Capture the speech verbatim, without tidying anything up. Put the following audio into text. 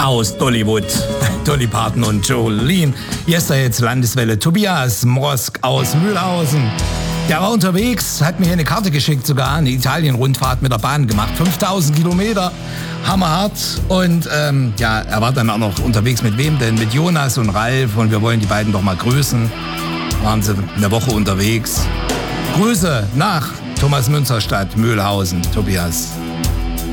aus Dollywood, Dolly Parton und Jolene. Hier ist er jetzt Landeswelle. Tobias Mrosk aus Mühlhausen. Der war unterwegs, hat mir hier eine Karte geschickt sogar, eine Italien-Rundfahrt mit der Bahn gemacht. fünftausend Kilometer, hammerhart. Und ähm, ja, er war dann auch noch unterwegs mit wem denn? Mit Jonas und Ralf. Und wir wollen die beiden doch mal grüßen. Waren sie eine Woche unterwegs. Grüße nach Thomas Münsterstadt, Mühlhausen, Tobias.